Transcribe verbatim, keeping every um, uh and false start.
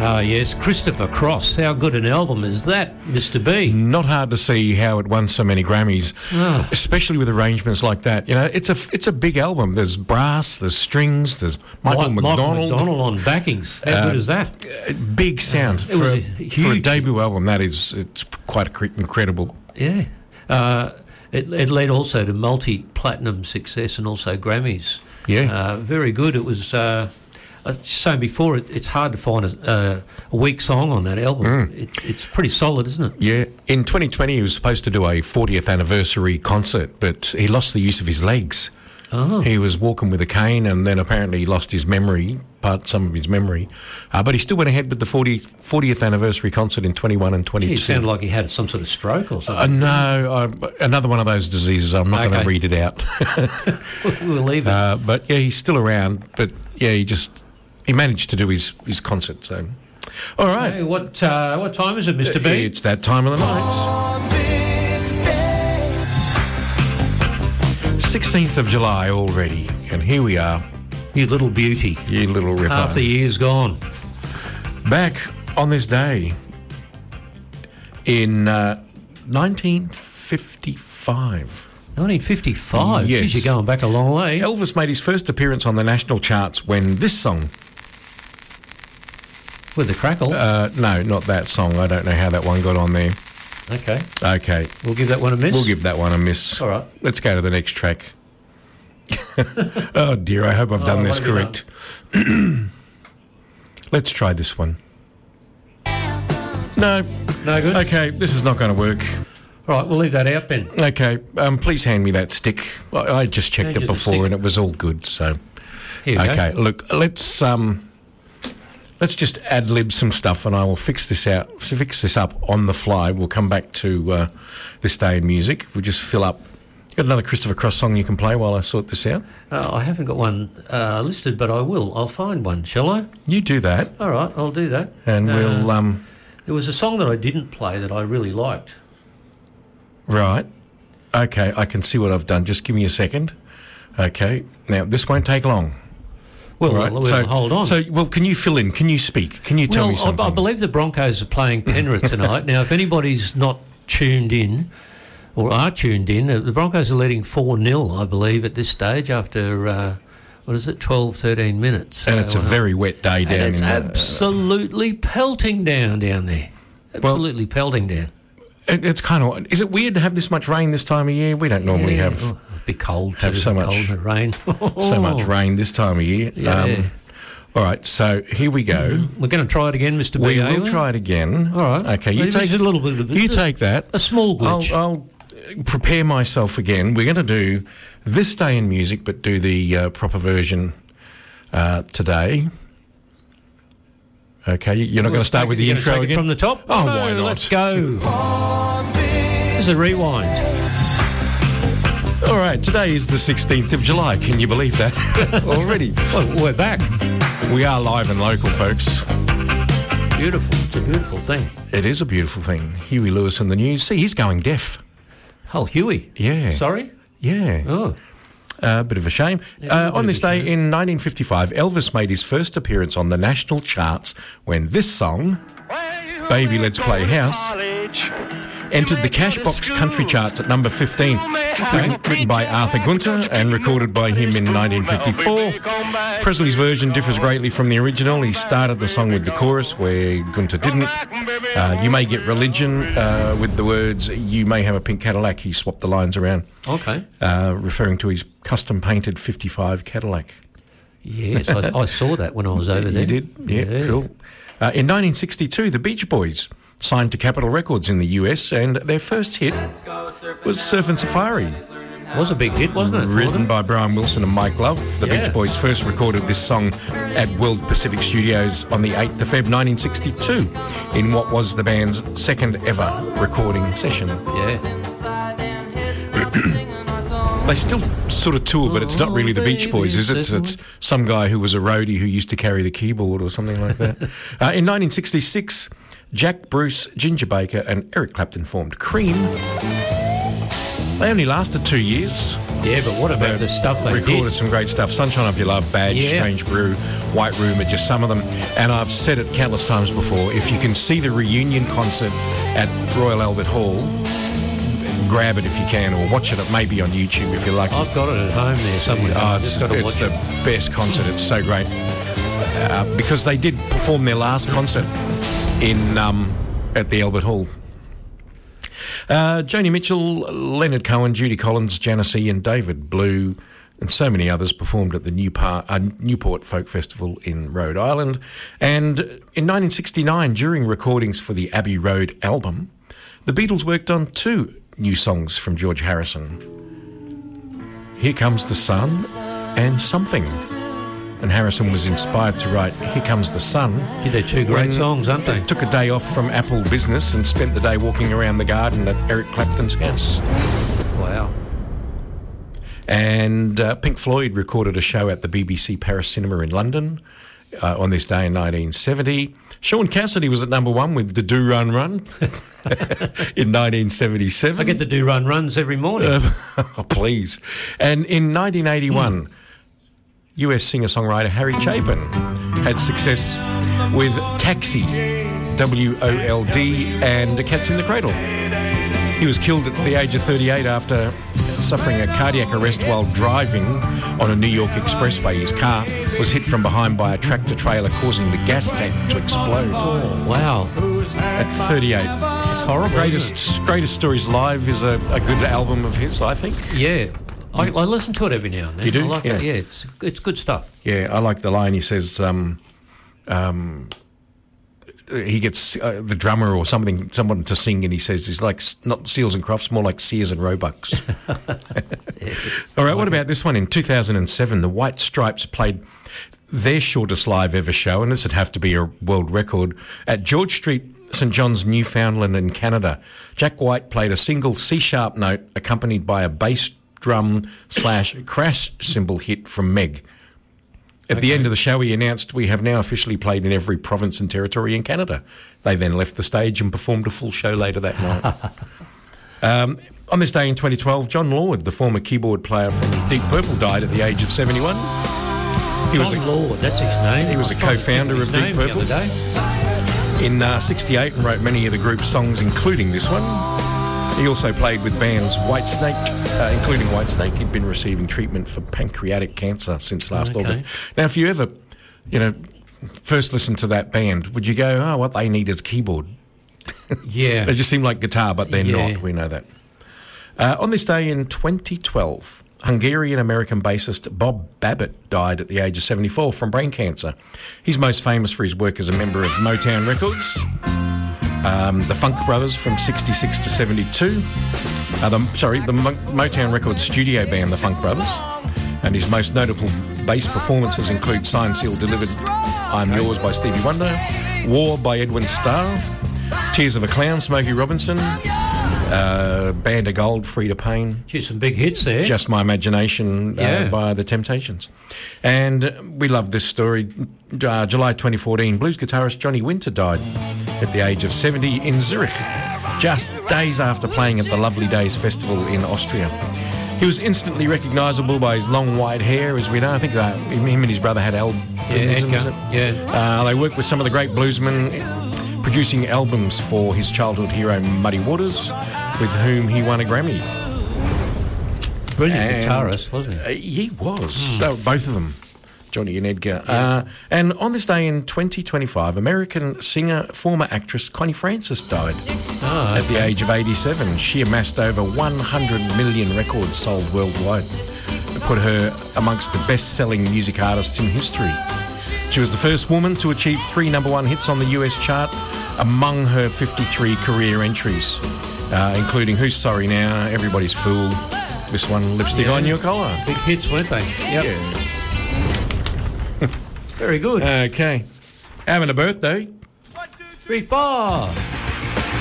Ah, yes, Christopher Cross. How good an album is that, Mister B? Not hard to see how it won so many Grammys, Ah. especially with arrangements like that. You know, it's a it's a big album. There's brass, there's strings, there's Michael Mi- McDonald. Michael McDonald on backings. How Uh, good is that? Uh, big sound it for, was a, a for a huge- debut album. That is, it's quite cre- incredible. Yeah. Uh, it, it led also to multi-platinum success and also Grammys. Yeah. Uh, very good. It was... Uh, I was saying before, it, it's hard to find a, uh, a weak song on that album. Mm. It, it's pretty solid, isn't it? Yeah. In twenty twenty, he was supposed to do a fortieth anniversary concert, but he lost the use of his legs. Oh. He was walking with a cane, and then apparently he lost his memory, part some of his memory. Uh, but he still went ahead with the fortieth, fortieth anniversary concert in twenty-one and twenty-two. Gee, it sounded like he had some sort of stroke or Uh, something. no, uh, another one of those diseases. I'm not going Okay. to read it out. We'll leave it. uh, but yeah, he's still around. But yeah, he just he managed to do his, his concert. So, all right, Hey, what uh, what time is it, Mister B? it's that time of the night. sixteenth of July already, and here we are, You little beauty. you little ripper. Half the year's gone. Back on this day in uh, nineteen fifty-five. nineteen fifty-five. Yes. Geez, you're going back a long way. Elvis made his first appearance on the national charts when this song. With the crackle. Uh, no, not that song. I don't know how that one got on there. Okay. Okay, We'll give that one a miss. we'll give that one a miss. All right. Let's go to the next track. Oh dear, I hope I've done Oh, this what have you correct. Let's try this one. No. No good? Okay, this is not going to work. All right, we'll leave that out then. Okay, um, please hand me that stick. I, I just checked Hand it you the before stick. and it was all good. So, Here we okay, go. look, let's um, let's just ad lib some stuff, and I will fix this out, fix this up on the fly. We'll come back to uh, this day in music. We'll just fill up. You got another Christopher Cross song you can play while I sort this out? Uh, I haven't got one uh, listed, but I will. I'll find one, shall I? You do that, All right, I'll do that. and Uh, we'll um, There was a song that I didn't play that I really liked. right. Okay, I can see what I've done. Just give me a second. Okay, now this won't take long. Well, Right, we'll, so, hold on. So, well, can you fill in? Can you speak? Can you tell well, me something? I, I believe the Broncos are playing Penrith tonight. Now, if anybody's not tuned in or are tuned in, uh, the Broncos are leading four nil, I believe, at this stage after, uh, what is it, twelve, thirteen minutes. And it's a uh, very wet day down and it's in the, absolutely pelting down down there. Absolutely pelting down. It, it's kind of. Is it weird to have this much rain this time of year? We don't normally Yeah. have Oh, a bit cold. have too, so much- cold and rain. so much rain this time of year. Yeah. all right, so here we go. We're going to try it again, Mister We B. will try it again. All right. Okay, you Maybe take it's a little bit of You take that. a small I'll, glitch. I'll prepare myself again. We're going to do this day in music, but do the uh, proper version uh, today. Okay, you're not going to start with the You're intro gonna take it again from the top. Oh, no, why not? Let's go. There's a rewind. All right, today is the sixteenth of July. Can you believe that? Already. Well, we're back. We are live and local, folks. Beautiful. It's a beautiful thing. It is a beautiful thing. Huey Lewis in the news. See, he's going deaf. Oh, Huey. Yeah. Sorry? Yeah. Oh. A uh, bit of a shame. Yeah, a uh, bit on of this a day shame. in nineteen fifty-five, Elvis made his first appearance on the national charts when this song, Baby Let's Play House, entered the Cashbox Country Charts at number fifteen. Written, written by Arthur Gunter and recorded by him in nineteen fifty-four. Presley's version differs greatly from the original. He started the song with the chorus where Gunter didn't. Uh, you may get religion uh, with the words, you may have a pink Cadillac. He swapped the lines around, Okay. uh, referring to his custom-painted fifty-five Cadillac. Yes, I, I saw that when I was over there. You did? Yeah, cool. Uh, in nineteen sixty-two, the Beach Boys signed to Capitol Records in the U S, and their first hit was Surfin' Safari. It was a big hit, wasn't it? for Written them? by Brian Wilson and Mike Love. The Yeah. Beach Boys first recorded this song at World Pacific Studios on the eighth of February nineteen sixty-two in what was the band's second ever recording session. Yeah. They still sort of tour, but it's not really the Beach Boys, is it? It's, it's some guy who was a roadie who used to carry the keyboard or something like that. uh, in nineteen sixty-six, Jack Bruce, Ginger Baker and Eric Clapton formed Cream. They only lasted two years. Yeah, but what about the stuff they recorded did? some great stuff. Sunshine of Your Love, Badge, Yeah. Strange Brew, White Room are just some of them. And I've said it countless times before, if you can see the reunion concert at Royal Albert Hall, grab it if you can, or watch it. It may be on YouTube if you're lucky. I've got it at home there somewhere. Oh, I've it's just got to it's watch the it. best concert. It's so great. Uh, because they did perform their last concert in um, at the Albert Hall. Uh, Joni Mitchell, Leonard Cohen, Judy Collins, Janice E and David Blue and so many others performed at the Newport, uh, Newport Folk Festival in Rhode Island. And in nineteen sixty-nine, during recordings for the Abbey Road album, the Beatles worked on two new songs from George Harrison. Here Comes the Sun and Something. And Harrison was inspired to write Here Comes the Sun. Yeah, they're two great when songs, aren't they? Took a day off from Apple business and spent the day walking around the garden at Eric Clapton's house. Wow. And uh, Pink Floyd recorded a show at the B B C Paris Cinema in London uh, on this day in nineteen seventy. Sean Cassidy was at number one with the Do Run Run in nineteen seventy-seven. I get to do run runs every morning. Uh, oh, please. And in nineteen eighty-one, mm. U S singer-songwriter Harry Chapin had success with Taxi, W O L D, and Cats in the Cradle. He was killed at the age of thirty-eight after suffering a cardiac arrest while driving on a New York expressway. His car was hit from behind by a tractor-trailer, causing the gas tank to explode. Oh, wow. At thirty-eight. Horrible. Greatest, Greatest Stories Live is a, a good album of his, I think. Yeah. I, I listen to it every now and then. You do? I like Yeah. it. Yeah, it's, it's good stuff. Yeah, I like the line he says, um, um, he gets uh, the drummer or something, someone to sing, and he says he's like s- not Seals and Crofts, more like Sears and Roebucks. Yeah. All right, what about this one? In two thousand seven, the White Stripes played their shortest live ever show, and this would have to be a world record, at George Street, St John's, Newfoundland in Canada. Jack White played a single C-sharp note accompanied by a bass drum slash crash cymbal hit from Meg. At Okay. the end of the show, he announced, "We have now officially played in every province and territory in Canada." They then left the stage and performed a full show later that night. um, on this day in twenty twelve, John Lord, the former keyboard player from Deep Purple, died at the age of seventy-one. He John was a, Lord, that's his name. He was a I tried to co-founder think of his Deep name the Purple. other day. in uh, sixty-eight and wrote many of the group's songs, including this one. He also played with bands Whitesnake, uh, including Whitesnake. He'd been receiving treatment for pancreatic cancer since last Okay. August. Now, if you ever, you know, first listened to that band, would you go, oh, what they need is a keyboard? Yeah. They just seem like guitar, but they're Yeah. not. We know that. Uh, on this day in twenty twelve, Hungarian-American bassist Bob Babbitt died at the age of seventy-four from brain cancer. He's most famous for his work as a member of Motown Records, um, the Funk Brothers from sixty-six to seventy-two. Uh, the, sorry, the Mo- Motown Records studio band, the Funk Brothers. And his most notable bass performances include Signed, Sealed, Delivered, I'm Yours by Stevie Wonder, War by Edwin Starr, Tears of a Clown, Smokey Robinson, uh, Band of Gold, Frida Payne, Gee, some big hits there. Just My Imagination uh, Yeah. by The Temptations. And uh, we love this story. Uh, July twenty fourteen, blues guitarist Johnny Winter died at the age of seventy in Zurich, just days after playing at the Lovely Days Festival in Austria. He was instantly recognisable by his long white hair, as we know. I think uh, him and his brother had albinism. Yeah, is Edgar. it? Yeah. Uh, they worked with some of the great bluesmen, producing albums for his childhood hero Muddy Waters, with whom he won a Grammy. Brilliant And, guitarist, wasn't he? Uh, he was. Oh, both of them, Johnny and Edgar. Uh, and on this day in twenty twenty-five, American singer, former actress Connie Francis died Oh, at the okay. age of eighty-seven. She amassed over one hundred million records sold worldwide. It put her amongst the best-selling music artists in history. She was the first woman to achieve three number one hits on the U S chart among her fifty-three career entries, uh, including Who's Sorry Now, Everybody's Fool, this one, Lipstick Yeah. on Your Collar. Big hits, weren't they? Yep. Yeah. Very good. Okay. Having a birthday. Three, four.